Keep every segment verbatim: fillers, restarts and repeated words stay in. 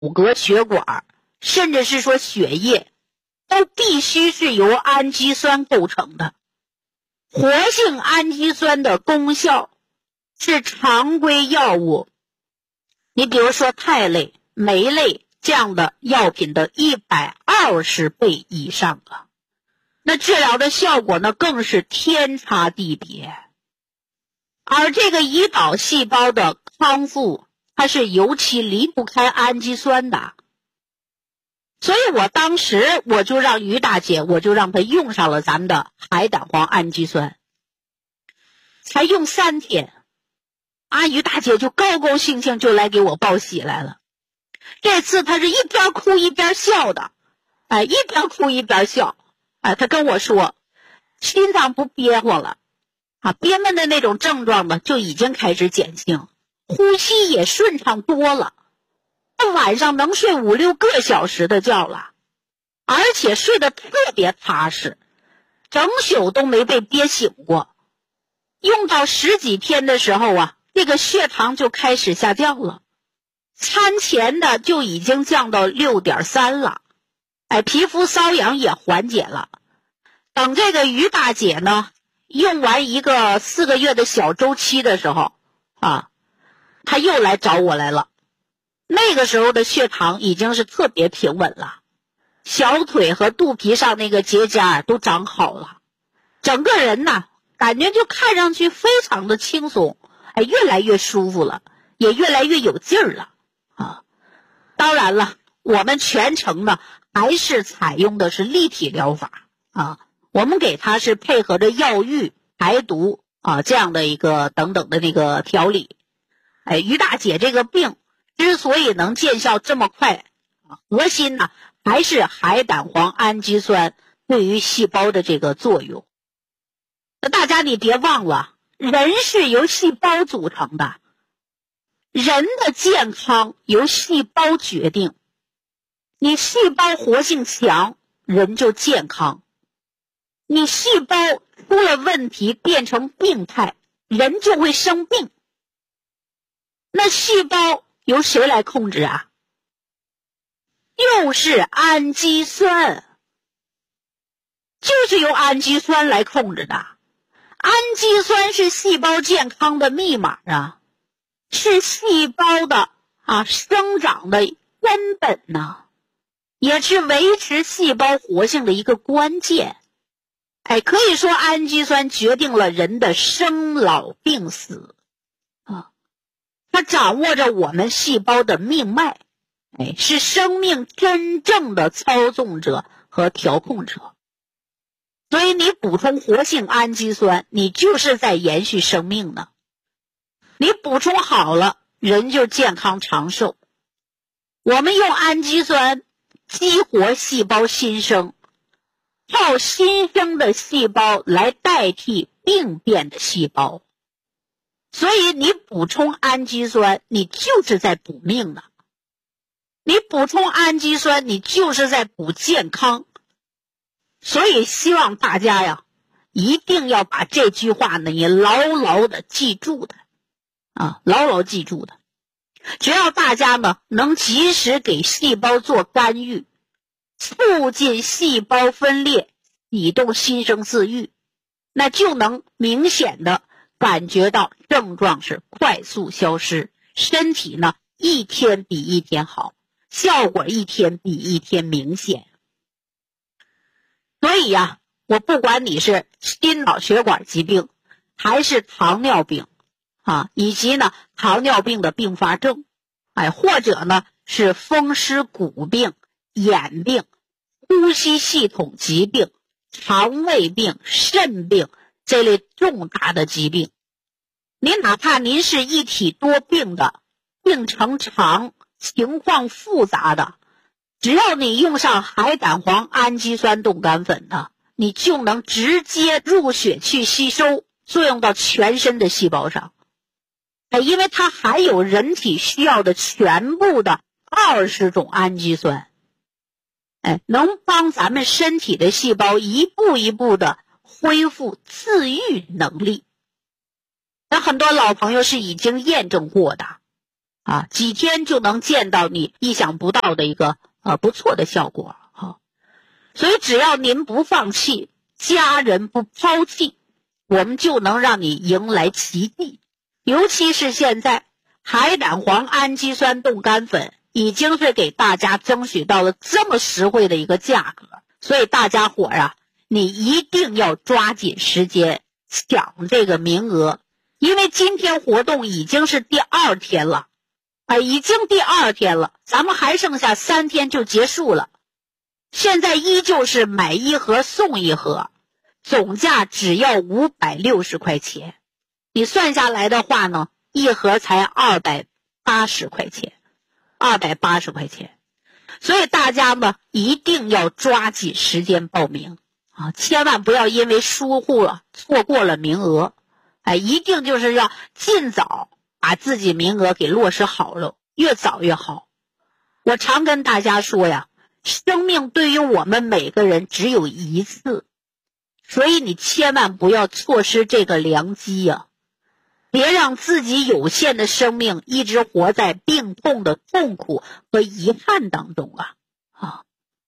骨骼、血管，甚至是说血液，都必须是由氨基酸构成的。活性氨基酸的功效是常规药物，你比如说肽类、酶类这样的药品的一百二十倍以上啊。那治疗的效果呢，更是天差地别。而这个胰岛细胞的康复，它是尤其离不开氨基酸的。所以我当时我就让于大姐，我就让她用上了咱们的海胆黄氨基酸，才用三天，啊，于大姐就高高兴兴就来给我报喜来了。这次她是一边哭一边笑的，哎，一边哭一边笑，哎，她跟我说，心脏不憋慌了，啊，憋闷的那种症状呢就已经开始减轻，呼吸也顺畅多了。晚上能睡五六个小时的觉了，而且睡得特别踏实，整宿都没被憋醒过。用到十几天的时候啊，这个血糖就开始下降了，餐前的就已经降到 六点三 了，哎，皮肤瘙痒也缓解了。等这个于大姐呢用完一个四个月的小周期的时候啊，她又来找我来了。那个时候的血糖已经是特别平稳了，小腿和肚皮上那个结痂都长好了，整个人呢感觉就看上去非常的轻松，哎，越来越舒服了，也越来越有劲儿了啊。当然了，我们全程呢还是采用的是立体疗法啊，我们给它是配合着药浴、排毒啊这样的一个等等的这个调理。哎，于大姐这个病之所以能见效这么快，核心呢还是海胆黄氨基酸对于细胞的这个作用。那大家你别忘了，人是由细胞组成的，人的健康由细胞决定。你细胞活性强，人就健康；你细胞出了问题变成病态，人就会生病。那细胞由谁来控制啊？又是氨基酸，就是由氨基酸来控制的。氨基酸是细胞健康的密码啊，是细胞的啊生长的根本呐，也是维持细胞活性的一个关键。哎，可以说氨基酸决定了人的生老病死啊，它掌握着我们细胞的命脉，哎，是生命真正的操纵者和调控者。所以你补充活性氨基酸，你就是在延续生命呢。你补充好了，人就健康长寿。我们用氨基酸激活细胞新生，靠新生的细胞来代替病变的细胞。所以你补充氨基酸，你就是在补命呢。你补充氨基酸，你就是在补健康。所以希望大家呀，一定要把这句话呢，你牢牢的记住的啊，牢牢记住的。只要大家呢能及时给细胞做干预，促进细胞分裂，启动新生自愈，那就能明显的感觉到症状是快速消失，身体呢一天比一天好，效果一天比一天明显。所以呀，我不管你是心脑血管疾病，还是糖尿病啊，以及呢糖尿病的并发症，哎，或者呢是风湿骨病、眼病、呼吸系统疾病、肠胃病、肾病这类重大的疾病，您哪怕您是一体多病的，病程长、情况复杂的，只要你用上海胆黄氨基酸冻干粉呢，你就能直接入血去吸收，作用到全身的细胞上。哎，因为它含有人体需要的全部的二十种氨基酸，哎，能帮咱们身体的细胞一步一步的恢复自愈能力。那很多老朋友是已经验证过的， 啊，几天就能见到你意想不到的一个呃不错的效果啊。所以只要您不放弃，家人不抛弃，我们就能让你迎来奇迹。尤其是现在海胆黄氨基酸冻干粉已经是给大家争取到了这么实惠的一个价格，所以大家伙啊，你一定要抓紧时间抢这个名额，因为今天活动已经是第二天了，啊，已经第二天了，咱们还剩下三天就结束了。现在依旧是买一盒送一盒，总价只要五百六十块钱，你算下来的话呢，一盒才二百八十块钱，二百八十块钱。所以大家呢一定要抓紧时间报名啊，千万不要因为疏忽了错过了名额。哎，一定就是要尽早把自己名额给落实好了，越早越好。我常跟大家说呀，生命对于我们每个人只有一次，所以你千万不要错失这个良机呀，别让自己有限的生命一直活在病痛的痛苦和遗憾当中啊！啊，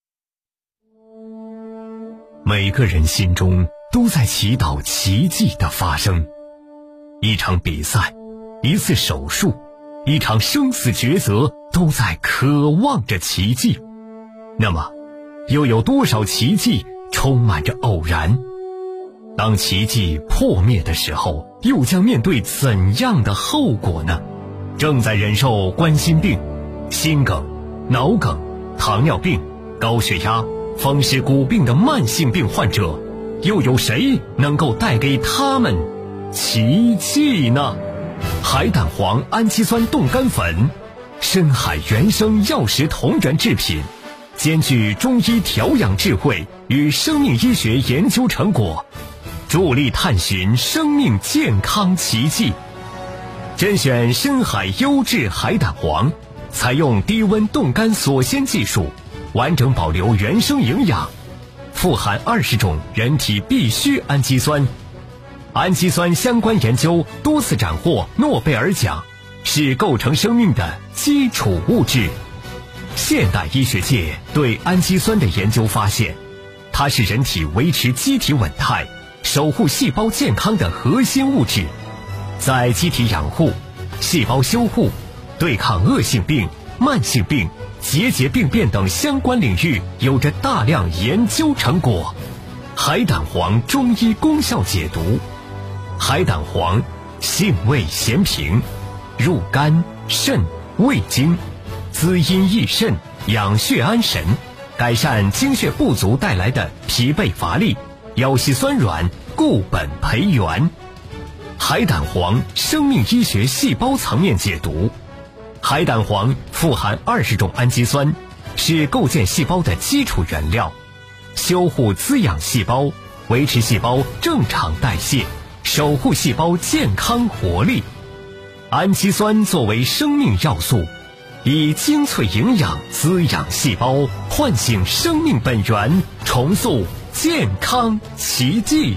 每个人心中都在祈祷奇迹的发生。一场比赛，一次手术，一场生死抉择，都在渴望着奇迹。那么，又有多少奇迹充满着偶然？当奇迹破灭的时候，又将面对怎样的后果呢？正在忍受冠心病、心梗、脑梗、糖尿病、高血压、风湿骨病的慢性病患者，又有谁能够带给他们奇迹呢？海胆黄氨基酸冻干粉，深海原生药食同源制品，兼具中医调养智慧与生命医学研究成果，助力探寻生命健康奇迹。甄选深海优质海胆黄，采用低温冻干锁鲜技术，完整保留原生营养，富含二十种人体必需氨基酸。氨基酸相关研究多次斩获诺贝尔奖，是构成生命的基础物质。现代医学界对氨基酸的研究发现，它是人体维持机体稳态、守护细胞健康的核心物质，在机体养护、细胞修护、对抗恶性病、慢性病、结节病变等相关领域有着大量研究成果。海胆黄中医功效解读：海胆黄性味咸平，入肝、肾、胃经，滋阴益肾，养血安神，改善精血不足带来的疲惫乏力、腰膝酸软，固本培元。海胆黄生命医学细胞层面解读：海胆黄富含二十种氨基酸，是构建细胞的基础原料，修护滋养细胞，维持细胞正常代谢，守护细胞健康活力。氨基酸作为生命要素，以精粹营养滋养细胞，唤醒生命本源，重塑健康奇迹。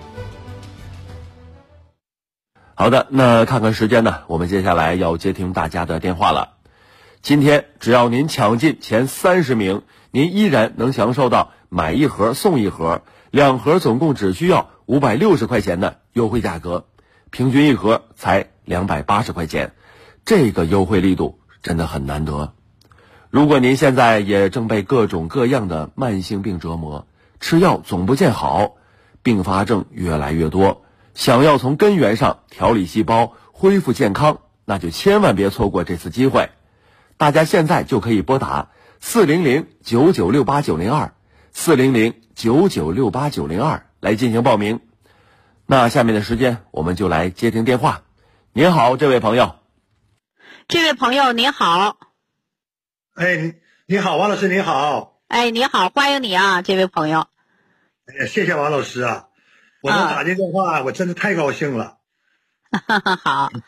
好的，那看看时间呢，我们接下来要接听大家的电话了。今天只要您抢进前三十名，您依然能享受到买一盒送一盒，两盒总共只需要五百六十块钱的优惠价格，平均一盒才两百八十块钱，这个优惠力度真的很难得。如果您现在也正被各种各样的慢性病折磨，吃药总不见好，并发症越来越多，想要从根源上调理细胞，恢复健康，那就千万别错过这次机会。大家现在就可以拨打四零零九九六八九零二 四零零九九六八九零二来进行报名。那下面的时间我们就来接听电话。您好，这位朋友。 这位朋友您好。 哎，你好，王老师，你好。 哎，你好，欢迎你啊，这位朋友。 哎，谢谢王老师啊，我能打这电话，啊、我真的太高兴了。 好，